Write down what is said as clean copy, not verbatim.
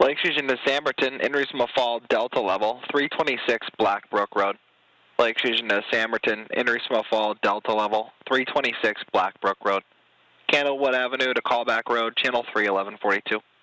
Lake Fusion to Samberton, Inrisma Fall, Delta level, 326 Blackbrook Road. Lake Fusion to Samberton, Inrisma Fall, Delta level, 326 Blackbrook Road. Candlewood Avenue to Callback Road, channel 31142.